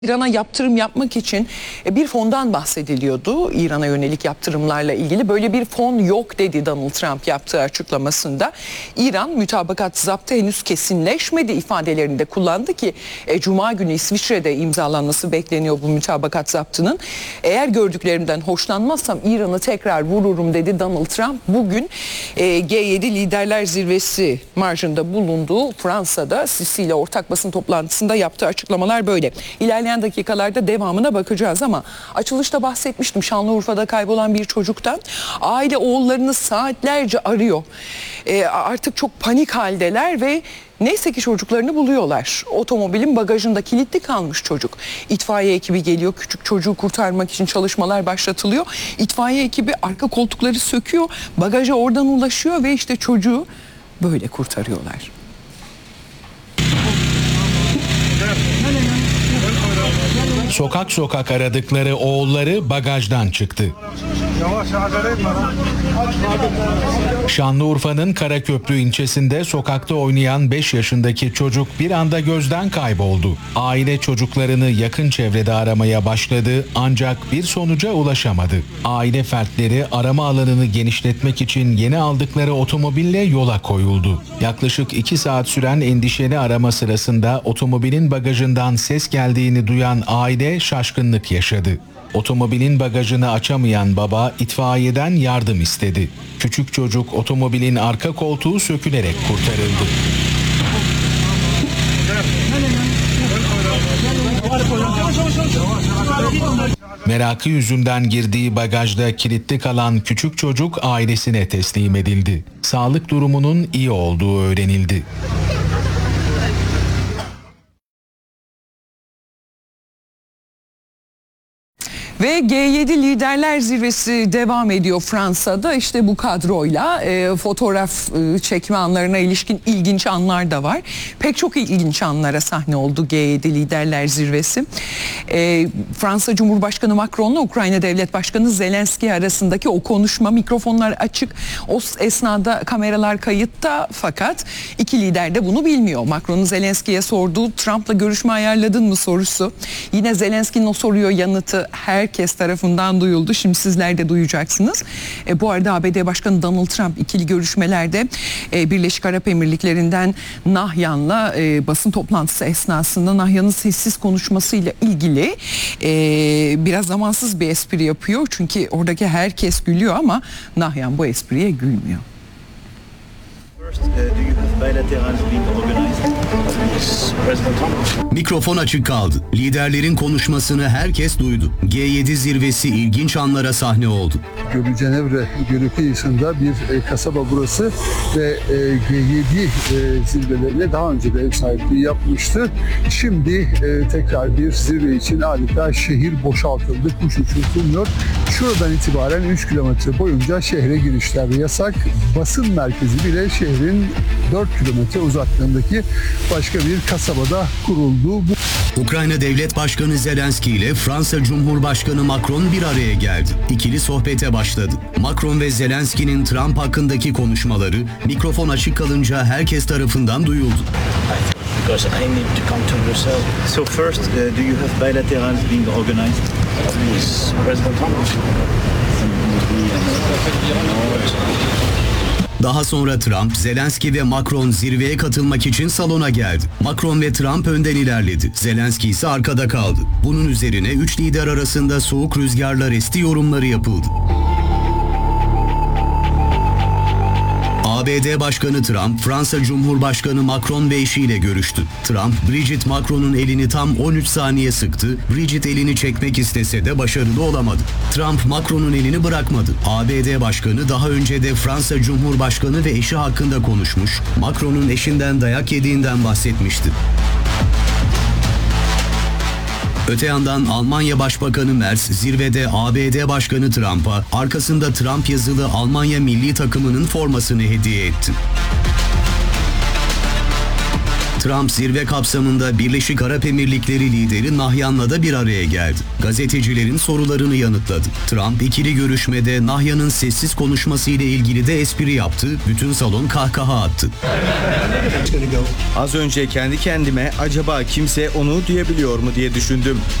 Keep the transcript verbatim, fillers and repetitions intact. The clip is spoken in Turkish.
İran'a yaptırım yapmak için bir fondan bahsediliyordu. İran'a yönelik yaptırımlarla ilgili böyle bir fon yok dedi Donald Trump yaptığı açıklamasında. İran mütabakat zaptı henüz kesinleşmedi ifadelerini de kullandı ki e, Cuma günü İsviçre'de imzalanması bekleniyor bu mütabakat zaptının. Eğer gördüklerimden hoşlanmazsam İran'ı tekrar vururum dedi Donald Trump. Bugün e, G yedi Liderler Zirvesi marjında bulunduğu Fransa'da Sisi ile ortak basın toplantısında yaptığı açıklamalar böyle. İlerleyen dakikalarda devamına bakacağız ama açılışta bahsetmiştim, Şanlıurfa'da kaybolan bir çocuktan. Aile oğullarını saatlerce arıyor. E, artık çok panik haldeler ve neyse ki çocuklarını buluyorlar. Otomobilin bagajında kilitli kalmış çocuk. İtfaiye ekibi geliyor, küçük çocuğu kurtarmak için çalışmalar başlatılıyor. İtfaiye ekibi arka koltukları söküyor, bagaja oradan ulaşıyor ve işte çocuğu böyle kurtarıyorlar. Sokak sokak aradıkları oğulları bagajdan çıktı. Şanlıurfa'nın Karaköprü ilçesinde sokakta oynayan beş yaşındaki çocuk bir anda gözden kayboldu. Aile çocuklarını yakın çevrede aramaya başladı ancak bir sonuca ulaşamadı. Aile fertleri arama alanını genişletmek için yeni aldıkları otomobille yola koyuldu. Yaklaşık iki saat süren endişeli arama sırasında otomobilin bagajından ses geldiğini duyan aile şaşkınlık yaşadı. Otomobilin bagajını açamayan baba itfaiyeden yardım istedi. Küçük çocuk otomobilin arka koltuğu sökülerek kurtarıldı. Merakı yüzünden girdiği bagajda kilitli kalan küçük çocuk ailesine teslim edildi. Sağlık durumunun iyi olduğu öğrenildi. Ve G yedi Liderler Zirvesi devam ediyor Fransa'da. İşte bu kadroyla e, fotoğraf e, çekme anlarına ilişkin ilginç anlar da var. Pek çok ilginç anlara sahne oldu G yedi Liderler Zirvesi. E, Fransa Cumhurbaşkanı Macron'la Ukrayna Devlet Başkanı Zelenski arasındaki o konuşma, mikrofonlar açık. O esnada kameralar kayıtta fakat iki lider de bunu bilmiyor. Macron'un Zelenski'ye sorduğu "Trump'la görüşme ayarladın mı?" sorusu. Yine Zelenski'nin o soruya yanıtı her herkes tarafından duyuldu. Şimdi sizler de duyacaksınız. E, bu arada A B D Başkanı Donald Trump ikili görüşmelerde e, Birleşik Arap Emirlikleri'nden Nahyan'la e, basın toplantısı esnasında Nahyan'ın sessiz konuşmasıyla ilgili e, biraz zamansız bir espri yapıyor. Çünkü oradaki herkes gülüyor ama Nahyan bu espriye gülmüyor. Mikrofon açık kaldı. Liderlerin konuşmasını herkes duydu. G yedi zirvesi ilginç anlara sahne oldu. Gölü Cenevre Gölü kıyısında bir e, kasaba burası ve e, G yedi e, zirvelerine daha önce de ev sahipliği yapmıştı. Şimdi e, tekrar bir zirve için adeta şehir boşaltıldı, kuş uçurtulmuyor. Şuradan itibaren üç kilometre boyunca şehre girişler yasak. Basın merkezi bile şehrin dört kilometre uzaklığındaki başka bir kasabada kuruldu. Bu... Ukrayna Devlet Başkanı Zelenski ile Fransa Cumhurbaşkanı Macron bir araya geldi. İkili sohbete başladı. Macron ve Zelenski'nin Trump hakkındaki konuşmaları mikrofon açık kalınca herkes tarafından duyuldu. Because I need to come to Brussels. So first, uh, do you have bilaterals being organized with President Trump? Daha sonra Trump, Zelenski ve Macron zirveye katılmak için salona geldi. Macron ve Trump önden ilerledi. Zelenski ise arkada kaldı. Bunun üzerine üç lider arasında soğuk rüzgarlar esti yorumları yapıldı. A B D Başkanı Trump, Fransa Cumhurbaşkanı Macron ve eşiyle görüştü. Trump, Brigitte Macron'un elini tam on üç saniye sıktı. Brigitte elini çekmek istese de başarılı olamadı. Trump, Macron'un elini bırakmadı. A B D Başkanı daha önce de Fransa Cumhurbaşkanı ve eşi hakkında konuşmuş, Macron'un eşinden dayak yediğinden bahsetmişti. Öte yandan Almanya Başbakanı Merz zirvede A B D Başkanı Trump'a arkasında Trump yazılı Almanya milli takımının formasını hediye etti. Trump zirve kapsamında Birleşik Arap Emirlikleri lideri Nahyan'la da bir araya geldi. Gazetecilerin sorularını yanıtladı. Trump ikili görüşmede Nahyan'ın sessiz konuşması ile ilgili de espri yaptı. Bütün salon kahkaha attı. Az önce kendi kendime acaba kimse onu duyabiliyor mu diye düşündüm.